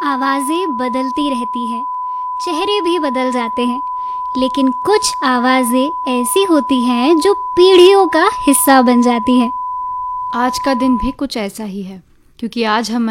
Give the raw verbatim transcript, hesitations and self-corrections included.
आवाजें बदलती रहती है, चेहरे भी बदल जाते हैं, लेकिन कुछ आवाजें ऐसी होती हैं जो पीढ़ियों का हिस्सा बन जाती हैं। आज का दिन भी कुछ ऐसा ही है, क्योंकि आज हम